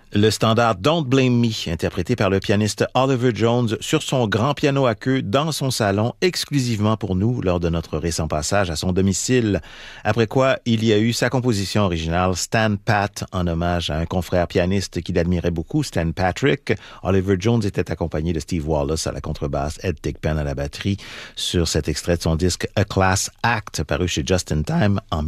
Le standard Don't Blame Me, interprété par le pianiste Oliver Jones sur son grand piano à queue dans son salon, exclusivement pour nous lors de notre récent passage à son domicile. Après quoi, il y a eu sa composition originale Stan Pat, en hommage à un confrère pianiste qu'il admirait beaucoup, Stan Patrick. Oliver Jones était accompagné de Steve Wallace à la contrebasse, Ed Thigpen à la batterie, sur cet extrait de son disque A Class Act, paru chez Just in Time en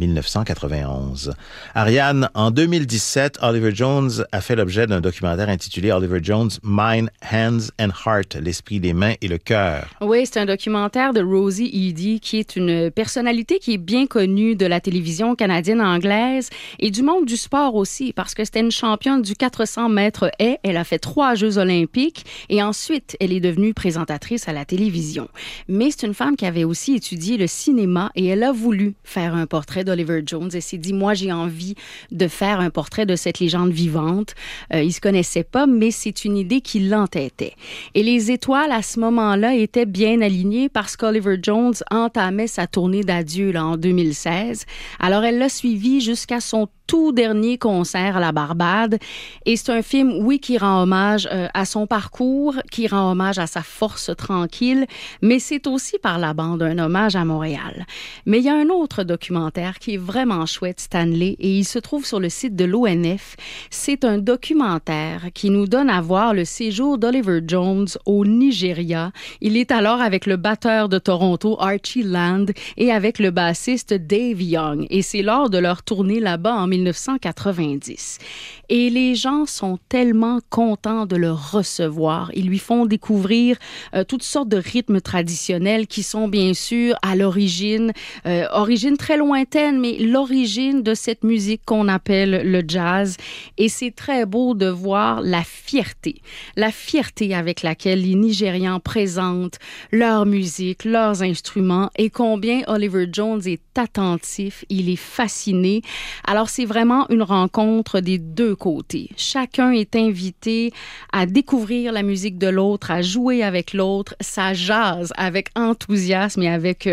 1991. Ariane, en 2017, Oliver Jones a fait l'objet d'un documentaire intitulé Oliver Jones, Mind, Hands and Heart, l'esprit, les mains et le cœur. Oui, c'est un documentaire de Rosie Edie, qui est une personnalité qui est bien connue de la télévision canadienne anglaise et du monde du sport aussi, parce que c'était une championne du 400 mètres haies. Elle a fait 3 Jeux olympiques et ensuite, elle est devenue présentatrice à la télévision. Mais c'est une femme qui avait aussi étudié le cinéma et elle a voulu faire un portrait d'Oliver Jones. Elle s'est dit, moi, j'ai envie de faire un portrait de cette légende vivante. Ils se connaissaient pas, mais c'est une idée qui l'entêtait. Et les étoiles, à ce moment-là, étaient bien alignées parce qu'Oliver Jones entamait sa tournée d'adieu là, en 2016. Alors, elle l'a suivi jusqu'à son tout dernier concert à la Barbade. Et c'est un film, oui, qui rend hommage à son parcours, qui rend hommage à sa force tranquille, mais c'est aussi par la bande un hommage à Montréal. Mais il y a un autre documentaire qui est vraiment chouette, Stanley, et il se trouve sur le site de l'ONF. C'est un documentaire qui nous donne à voir le séjour d'Oliver Jones au Nigeria. Il est alors avec le batteur de Toronto, Archie Land, et avec le bassiste Dave Young. Et c'est lors de leur tournée là-bas en 1990. Et les gens sont tellement contents de le recevoir. Ils lui font découvrir toutes sortes de rythmes traditionnels qui sont bien sûr à l'origine, origine très lointaine, mais l'origine de cette musique qu'on appelle le jazz. Et c'est très beau de voir la fierté avec laquelle les Nigérians présentent leur musique, leurs instruments et combien Oliver Jones est attentif, il est fasciné. Alors, c'est vraiment une rencontre des deux côtés. Chacun est invité à découvrir la musique de l'autre, à jouer avec l'autre. Ça jase avec enthousiasme et avec